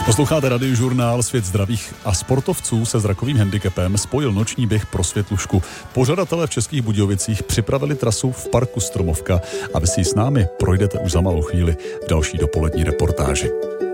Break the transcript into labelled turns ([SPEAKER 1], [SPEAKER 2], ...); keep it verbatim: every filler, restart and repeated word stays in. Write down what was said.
[SPEAKER 1] Posloucháte Radiožurnál. Svět zdravých a sportovců se zrakovým handicapem spojil noční běh pro Světlušku. Pořadatelé v Českých Budějovicích připravili trasu v parku Stromovka a vy si s námi projdete už za malou chvíli v další dopolední reportáži.